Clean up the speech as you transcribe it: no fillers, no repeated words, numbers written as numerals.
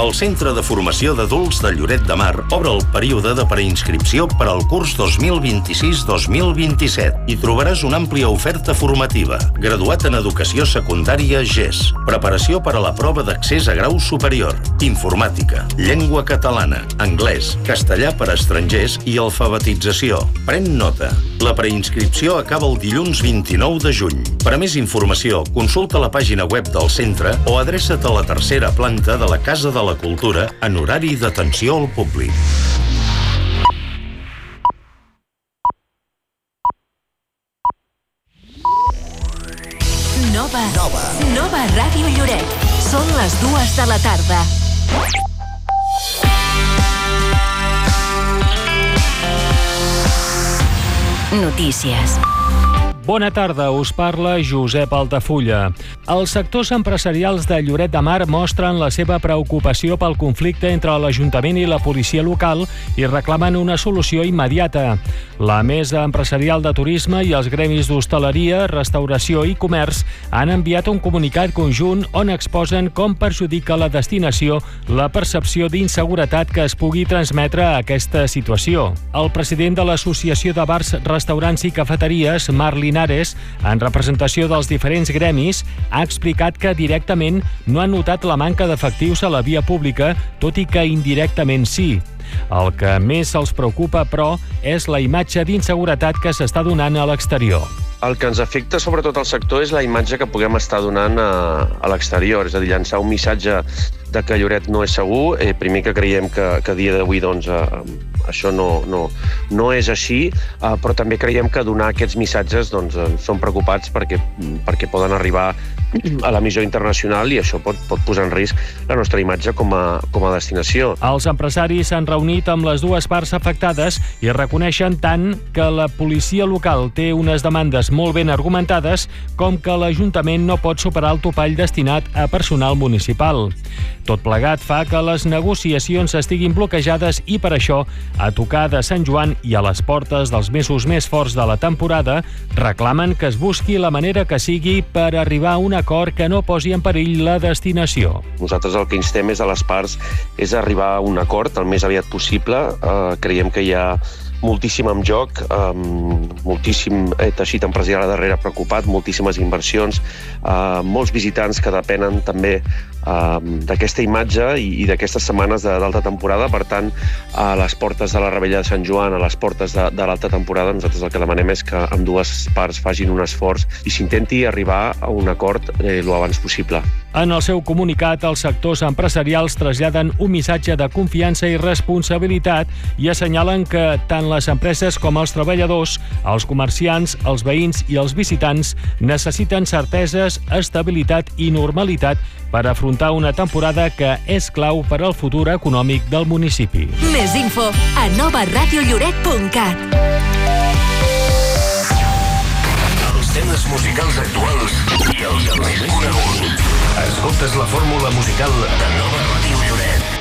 El Centre de Formació d'Adults de Lloret de Mar obre el període de preinscripció per al curs 2026-2027 i trobaràs una àmplia oferta formativa. Graduat en Educació Secundària GES. Preparació per a la prova d'accés a grau superior. Informàtica, llengua catalana, anglès, castellà per a estrangers i alfabetització. Pren nota. La preinscripció acaba el dilluns 29 de juny. Per a més informació, consulta la pàgina web del centre o adreça't a la tercera planta de la Casa de la Cultura en horari d'atenció al públic. Nova Ràdio Lloret. Són les 2 de la tarda. Notícies. Bona tarda, us parla Josep Altafulla. Els sectors empresarials de Lloret de Mar mostren la seva preocupació pel conflicte entre l'Ajuntament i la policia local i reclamen una solució immediata. La Mesa Empresarial de Turisme i els gremis d'hostaleria, restauració i comerç han enviat un comunicat conjunt on exposen com perjudica la destinació la percepció d'inseguretat que es pugui transmetre a aquesta situació. El president de l'Associació de Bars, Restaurants i Cafeteries, Marc Linares, en representació dels diferents gremis, ha explicat que directament no han notat la manca d'efectius a la via pública, tot i que indirectament sí. El que més els preocupa, però, és la imatge d'inseguretat que s'està donant a l'exterior. El que ens afecta sobretot al sector és la imatge que puguem estar donant a l'exterior, és a dir, llançar un missatge de que Lloret no és segur. Primer que creiem que a dia d'avui doncs, això no és així, però també creiem que donar aquests missatges doncs, són preocupats perquè poden arribar a l'emissió internacional i això pot posar en risc la nostra imatge com a destinació. Els empresaris s'han reunit amb les dues parts afectades i reconeixen tant que la policia local té unes demandes molt ben argumentades com que l'Ajuntament no pot superar el topall destinat a personal municipal. Tot plegat fa que les negociacions estiguin bloquejades i per això, a tocar de Sant Joan i a les portes dels mesos més forts de la temporada, reclamen que es busqui la manera que sigui per arribar a un acord que no posi en perill la destinació. Nosaltres el que instem és a les parts és arribar a un acord el més aviat possible. Creiem que hi ha moltíssim en joc, moltíssim teixit empresarial darrere preocupat, moltíssimes inversions, molts visitants que depenen també d'aquesta imatge i d'aquestes setmanes d'alta temporada. Per tant, a les portes de la Rebella de Sant Joan, a les portes de l'alta temporada, nosaltres el que demanem és que ambdues parts facin un esforç i s'intenti arribar a un acord lo abans possible. En el seu comunicat, els sectors empresarials traslladen un missatge de confiança i responsabilitat i assenyalen que tant les empreses com els treballadors, els comerciants, els veïns i els visitants necessiten certeses, estabilitat i normalitat per afrontar una temporada que és clau per al futur econòmic del municipi. Més info a novaradiolloret.cat. Els temes musicals actuals i els més coneguts. Escoltes la fórmula musical de Nova Ràdio Lloret.